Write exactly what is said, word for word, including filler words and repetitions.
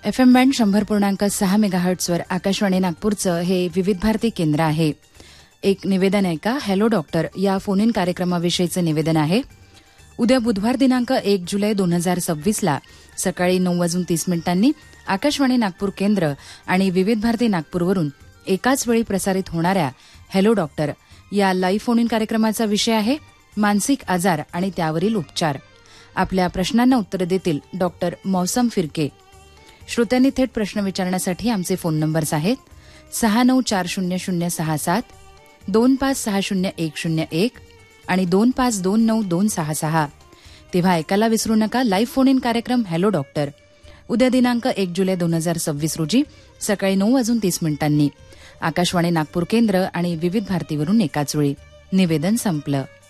F M band शंभर पूर्णांक सहा मेगाहर्ट्सवर आकाशवाणी नागपूरचं हे विविध भारती केंद्र आहे. एक निवेदन आहे का हॅलो डॉक्टर या फोन इन कार्यक्रमाविषयीचं निवेदन आहे. उद्या बुधवार दिनांक एक जुलै दोन हजार सव्वीसला सकाळी नऊ वाजून तीस मिनिटांनी आकाशवाणी नागपूर केंद्र आणि विविध भारती नागपूरवरून एकाच वेळी प्रसारित होणाऱ्या हॅलो डॉक्टर या लाईव्ह फोन इन कार्यक्रमाचा विषय आहे मानसिक आजार आणि त्यावरील उपचार. आपल्या प्रश्नांना उत्तर देतील डॉक्टर मौसम फिरके. श्रोत्यांनी थेट प्रश्न विचारण्यासाठी आमचे फोन नंबर्स आहेत सहा नऊ चार शून्य शून्य सहा सात, दोन पाच सहा शून्य एक शून्य एक आणि दोन पाच दोन नऊ दोन सहा सहा. तेव्हा ऐकायला विसरू नका लाईव्ह फोन इन कार्यक्रम हॅलो डॉक्टर उद्या दिनांक एक जुलै दोन हजार सव्वीस रोजी सकाळी नऊ वाजून तीस मिनिटांनी आकाशवाणी नागपूर केंद्र आणि विविध भारतीवरून एकाच वेळी. निवेदन संपलं.